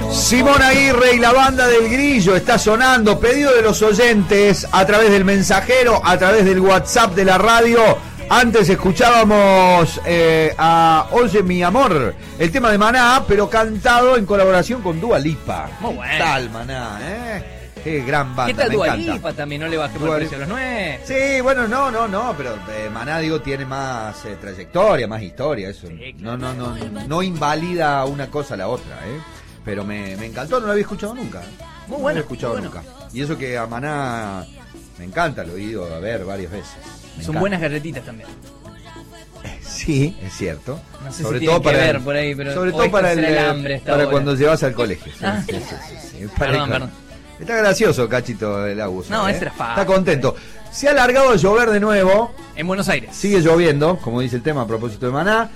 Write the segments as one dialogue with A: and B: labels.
A: Simón Aguirre y la banda del Grillo está sonando. Pedido de los oyentes a través del mensajero, a través del WhatsApp de la radio. Antes escuchábamos a Oye mi amor, el tema de Maná, pero cantado en colaboración con Dua Lipa.
B: Muy bueno.
A: ¿Qué tal, Maná? Qué gran banda.
B: ¿Qué tal
A: me
B: Dua
A: encanta.
B: Lipa también? No le bajemos el precio a los 9.
A: Sí, bueno, no, pero Maná, digo, tiene más trayectoria, más historia. Eso
B: Sí, claro.
A: no invalida una cosa a la otra, Pero me encantó, no lo había escuchado nunca.
B: Muy
A: No
B: bueno,
A: lo había escuchado
B: muy
A: nunca. Y eso que a Maná me encanta, lo he ido a ver varias veces. Me
B: Son
A: encanta.
B: buenas galletitas también.
A: Sí, es cierto.
B: No sé
A: sobre
B: si
A: todo
B: tienen
A: para
B: que ver por ahí, pero
A: sobre
B: o
A: todo
B: esto
A: para
B: será el hambre esta
A: para
B: hora.
A: cuando llevas al colegio. Sí,
B: Ah.
A: sí.
B: Perdón.
A: Está gracioso, Cachito, el Agus.
B: No, ese era fácil.
A: Está contento. Se ha largado a llover de nuevo.
B: En Buenos Aires.
A: Sigue lloviendo, como dice el tema a propósito de Maná,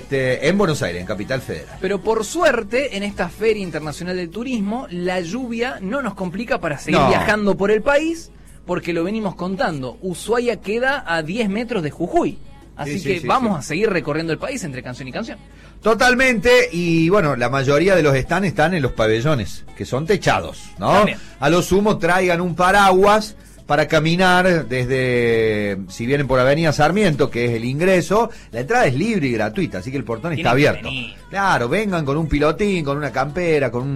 A: en Buenos Aires, en Capital Federal.
B: Pero por suerte, en esta Feria Internacional del Turismo, la lluvia no nos complica para seguir
A: No.
B: viajando por el país, porque lo venimos contando. Ushuaia queda a 10 metros de Jujuy. Así
A: Sí,
B: que
A: sí,
B: vamos
A: sí.
B: a seguir recorriendo el país entre canción y canción.
A: Totalmente, y bueno, la mayoría de los están en los pabellones, que son techados, ¿no?
B: También.
A: A lo sumo traigan un paraguas para caminar desde, si vienen por Avenida Sarmiento, que es el ingreso, la entrada es libre y gratuita, así que el portón está
B: Tienen que
A: abierto.
B: venir.
A: Claro, vengan con un pilotín, con una campera, con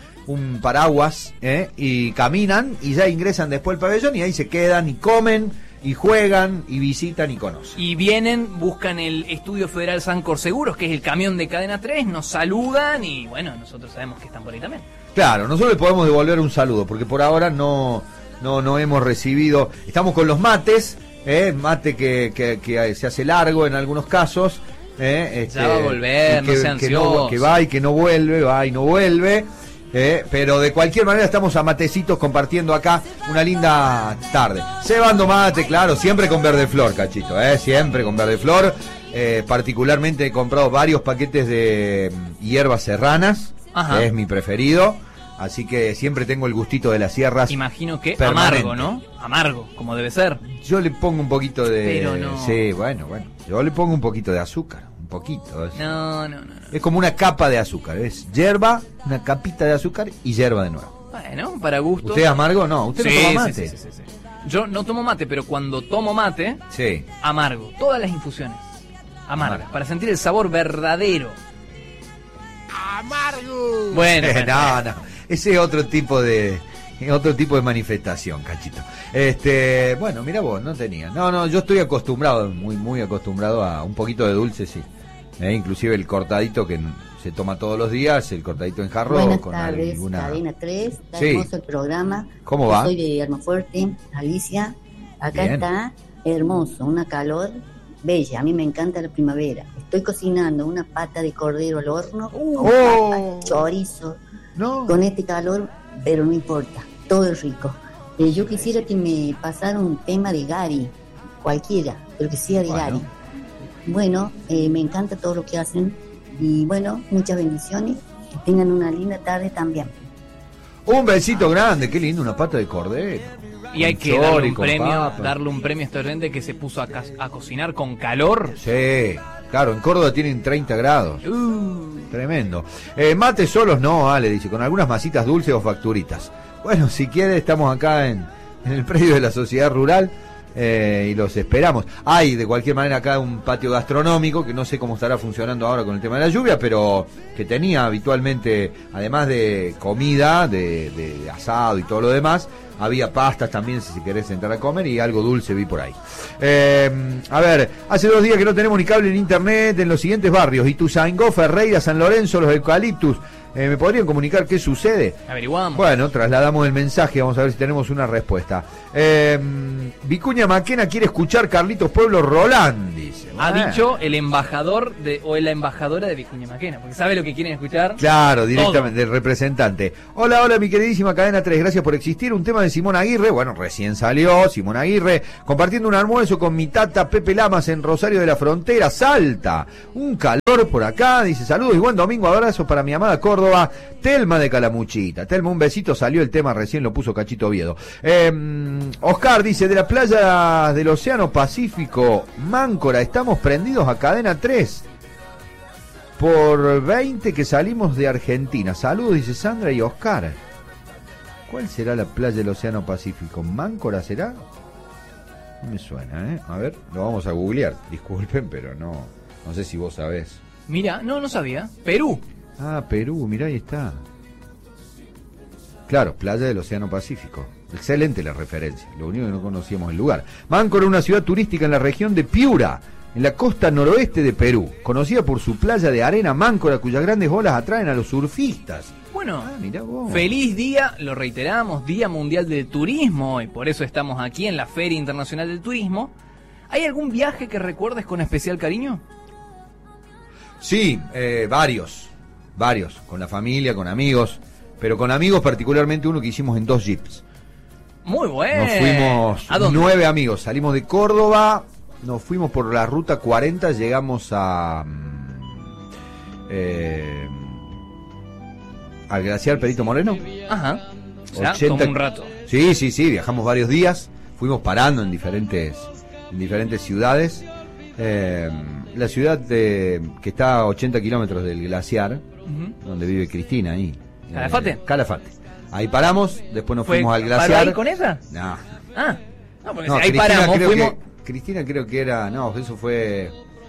A: un paraguas, y caminan y ya ingresan después al pabellón y ahí se quedan y comen y juegan y visitan y conocen.
B: Y vienen, buscan el Estudio Federal Sancor Seguros, que es el camión de Cadena 3, nos saludan y bueno, nosotros sabemos que están por ahí también.
A: Claro, nosotros le podemos devolver un saludo, porque por ahora no hemos recibido. Estamos con los mates, mate que se hace largo en algunos casos.
B: Ya va a volver,
A: y
B: no sea ansioso.
A: que va y que no vuelve, va y no vuelve. Pero de cualquier manera estamos a matecitos compartiendo acá una linda tarde. Cebando mate, claro, siempre con verde flor, Cachito, siempre con verde flor. Particularmente he comprado varios paquetes de hierbas serranas,
B: Ajá.
A: que es mi preferido. Así que siempre tengo el gustito de las sierras.
B: Imagino que
A: permanente.
B: amargo, ¿no? Amargo, como debe ser.
A: Yo le pongo un poquito de...
B: Pero no.
A: Sí, bueno. Yo le pongo un poquito de azúcar. Un poquito.
B: No.
A: Es como una capa de azúcar. Es hierba, una capita de azúcar y hierba de nuevo.
B: Bueno, para gusto.
A: ¿Usted es amargo? No. ¿Usted no toma mate?
B: Sí. Yo no tomo mate, pero cuando tomo mate,
A: Sí.
B: amargo. Todas las infusiones. Amargas.
A: Amargo.
B: Para sentir el sabor verdadero.
C: ¡Amargo!
B: Bueno.
A: No. Ese es otro tipo de manifestación, Cachito. Bueno, mira vos, no tenía. No, yo estoy acostumbrado, muy acostumbrado a un poquito de dulce, sí. Inclusive el cortadito que se toma todos los días, el cortadito en jarro.
D: Buenas
A: con
D: tardes,
A: alguna...
D: Cadena 3, está
A: Sí.
D: hermoso el programa.
A: ¿Cómo
D: Yo
A: va?
D: Soy de Almafuerte, Alicia. Acá
A: Bien.
D: está hermoso, una calor bella. A mí me encanta la primavera. Estoy cocinando una pata de cordero al horno, con papa, chorizo,
A: No.
D: con este calor, pero no importa, todo es rico. Yo quisiera que me pasara un tema de Gary, cualquiera, pero que sea de
A: Bueno.
D: Gary. Bueno, me encanta todo lo que hacen y bueno, muchas bendiciones. Que tengan una linda tarde también.
A: Un besito grande, qué lindo, una pata de cordero.
B: Y hay
A: Con
B: que darle
A: chori,
B: un
A: con
B: premio,
A: papa.
B: darle un premio a este oyente que se puso a cocinar con calor.
A: Sí, claro, en Córdoba tienen 30 grados. Tremendo. Mates solos no, Ale, dice, con algunas masitas dulces o facturitas. Bueno, si quiere, estamos acá en el predio de la Sociedad Rural y los esperamos. Hay, de cualquier manera, acá un patio gastronómico que no sé cómo estará funcionando ahora con el tema de la lluvia, pero que tenía habitualmente, además de comida, de asado y todo lo demás, había pastas también, si querés entrar a comer, y algo dulce vi por ahí. A ver, hace 2 días que no tenemos ni cable ni internet en los siguientes barrios: Ituzaingó, Ferreira, San Lorenzo, Los Eucaliptus. ¿Me podrían comunicar qué sucede?
B: Averiguamos.
A: Bueno, trasladamos el mensaje, vamos a ver si tenemos una respuesta. Vicuña Maquena quiere escuchar Carlitos Pueblo Roland, dice.
B: Ha
A: Bueno.
B: dicho el embajador o la embajadora de Vicuña Maquena, porque sabe lo que quieren escuchar.
A: Claro, directamente, del representante. Hola, mi queridísima Cadena 3, gracias por existir. Un tema de Simón Aguirre, bueno, recién salió Simón Aguirre, compartiendo un almuerzo con mi tata Pepe Lamas en Rosario de la Frontera, Salta. Un calor por acá, dice, saludos y buen domingo, abrazos para mi amada Córdoba, Telma de Calamuchita. Telma, un besito, salió el tema, recién lo puso Cachito Oviedo. Oscar dice, de la playa del Océano Pacífico, Máncora, estamos prendidos a Cadena 3. por 20 que salimos de Argentina. Saludos, dice Sandra y Oscar. ¿Cuál será la playa del Océano Pacífico? ¿Máncora será? No me suena, ¿eh? A ver, lo vamos a googlear. Disculpen, pero no sé si vos sabés.
B: Mira, no sabía. Perú.
A: Ah, Perú, mirá, ahí está. Claro, playa del Océano Pacífico. Excelente la referencia. Lo único que no conocíamos el lugar. Máncora, una ciudad turística en la región de Piura, en la costa noroeste de Perú, conocida por su playa de arena Máncora, cuyas grandes olas atraen a los surfistas.
B: Bueno,
A: mirá vos.
B: Feliz día, lo reiteramos, Día Mundial del Turismo, y por eso estamos aquí en la Feria Internacional del Turismo. ¿Hay algún viaje que recuerdes con especial cariño?
A: Sí, varios, con la familia, con amigos, pero con amigos particularmente uno que hicimos en 2 jeeps.
B: Muy bueno.
A: Nos fuimos
B: ¿A dónde?
A: 9 amigos, salimos de Córdoba, nos fuimos por la ruta 40, llegamos al glaciar Perito Moreno.
B: Ajá. O sea,
A: 80...
B: tomó un rato.
A: Sí, viajamos varios días, fuimos parando en diferentes ciudades. La ciudad que está a 80 kilómetros del glaciar, donde vive Cristina, ahí.
B: ¿Calafate?
A: Calafate. Ahí paramos, después nos fuimos al glaciar.
B: ¿Paró ahí con ella?
A: No.
B: Ah, no, porque
A: No,
B: ahí
A: Cristina
B: paramos, fuimos...
A: Cristina creo que era, no, eso fue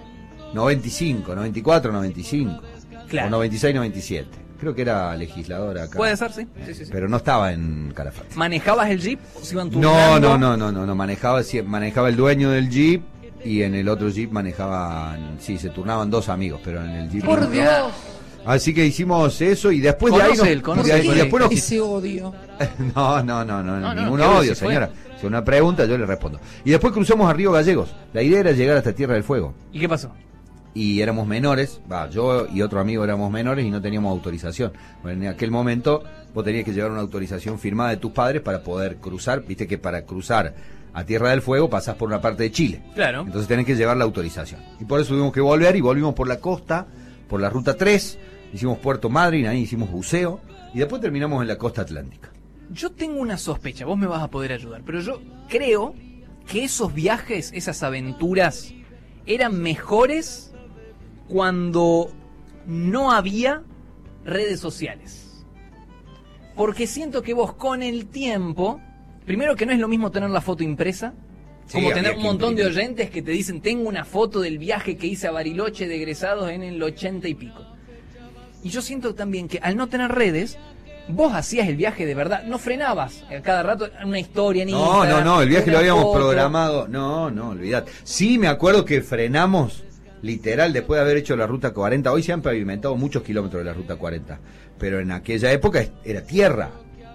A: 95, 94, 95.
B: Claro.
A: O 96, 97. Creo que era legisladora acá.
B: Puede ser, sí.
A: Pero no estaba en Calafate.
B: ¿Manejabas el jeep o se iban turnando?
A: No, manejaba el dueño del jeep y en el otro jeep manejaban, sí, se turnaban 2 amigos, pero en el jeep...
B: ¡Por Dios!
A: Así que hicimos eso y después de ahí...
C: Ese odio.
A: No, ningún odio, señora. Si es una pregunta, yo le respondo. Y después cruzamos a Río Gallegos. La idea era llegar hasta Tierra del Fuego.
B: ¿Y qué pasó?
A: Y éramos menores, yo y otro amigo éramos menores y no teníamos autorización. Bueno, en aquel momento vos tenías que llevar una autorización firmada de tus padres para poder cruzar. Viste que para cruzar a Tierra del Fuego pasás por una parte de Chile.
B: Claro.
A: Entonces tenés que llevar la autorización. Y por eso tuvimos que volver y volvimos por la costa, por la ruta 3, hicimos Puerto Madryn, ahí hicimos buceo y después terminamos en la costa atlántica.
B: Yo tengo una sospecha, vos me vas a poder ayudar, pero yo creo que esos viajes, esas aventuras, eran mejores cuando no había redes sociales. Porque siento que vos con el tiempo, primero que no es lo mismo tener la foto impresa, como tener un montón de oyentes que te dicen, tengo una foto del viaje que hice a Bariloche de egresados en el 80 y pico. Y yo siento también que al no tener redes, vos hacías el viaje de verdad, no frenabas a cada rato una historia en Instagram.
A: No, el viaje lo habíamos
B: foto.
A: programado. No, olvidate. Sí, me acuerdo que frenamos, literal, después de haber hecho la ruta 40. Hoy se han pavimentado muchos kilómetros de la ruta 40, pero en aquella época era tierra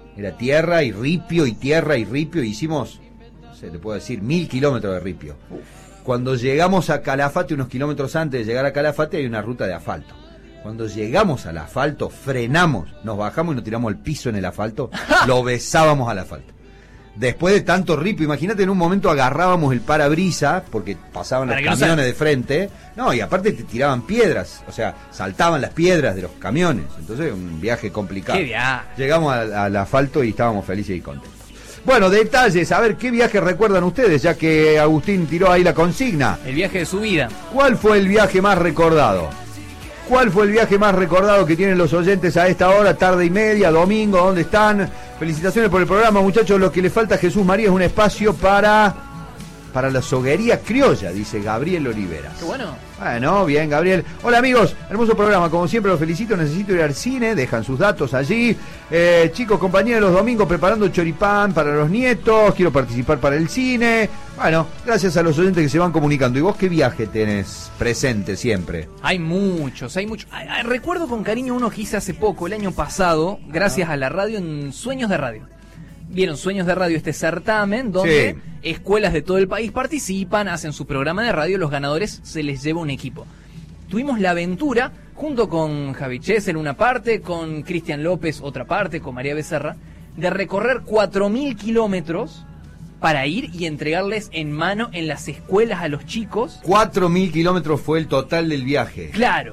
A: y ripio, y hicimos, no sé, te puedo decir, 1000 kilómetros de ripio. Cuando llegamos a Calafate, unos kilómetros antes de llegar a Calafate, hay una ruta de asfalto. Cuando llegamos al asfalto, frenamos, nos bajamos y nos tiramos al piso en el asfalto, lo besábamos al asfalto. Después de tanto ripio, imagínate, en un momento agarrábamos el parabrisas, porque pasaban los camiones de frente, y aparte te tiraban piedras, o sea, saltaban las piedras de los camiones, entonces un viaje complicado.
B: ¡Qué viaje!
A: Llegamos al asfalto y estábamos felices y contentos. Bueno, detalles, a ver, ¿qué viaje recuerdan ustedes? Ya que Agustín tiró ahí la consigna.
B: El viaje de su vida.
A: ¿Cuál fue el viaje más recordado? ¿Cuál fue el viaje más recordado que tienen los oyentes a esta hora, tarde y media, domingo? ¿Dónde están? Felicitaciones por el programa, muchachos. Lo que le falta a Jesús María es un espacio para la soguería criolla, dice Gabriel Oliveras.
B: Qué bueno.
A: Bueno, bien, Gabriel. Hola, amigos. Hermoso programa. Como siempre, los felicito. Necesito ir al cine. Dejan sus datos allí. Chicos, compañía de los domingos preparando choripán para los nietos. Quiero participar para el cine. Bueno, gracias a los oyentes que se van comunicando. ¿Y vos qué viaje tenés presente siempre?
B: Hay muchos. Recuerdo con cariño uno que hice hace poco, el año pasado, gracias a la radio, en Sueños de Radio. Vieron Sueños de Radio, este certamen donde escuelas de todo el país participan, hacen su programa de radio, los ganadores se les lleva un equipo. Tuvimos la aventura, junto con Javi Chesel una parte, con Cristian López otra parte, con María Becerra, de recorrer 4.000 kilómetros para ir y entregarles en mano en las escuelas a los chicos.
A: 4.000 kilómetros fue el total del viaje.
B: Claro.